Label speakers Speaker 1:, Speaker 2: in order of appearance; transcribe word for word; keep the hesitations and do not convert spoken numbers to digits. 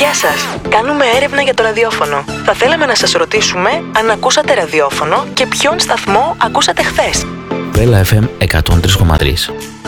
Speaker 1: Γεια σας. Κάνουμε έρευνα για το ραδιόφωνο. Θα θέλαμε να σας ρωτήσουμε αν ακούσατε ραδιόφωνο και ποιον σταθμό ακούσατε χθες.
Speaker 2: Βέλα εφ εμ εκατόν τρία κόμμα τρία.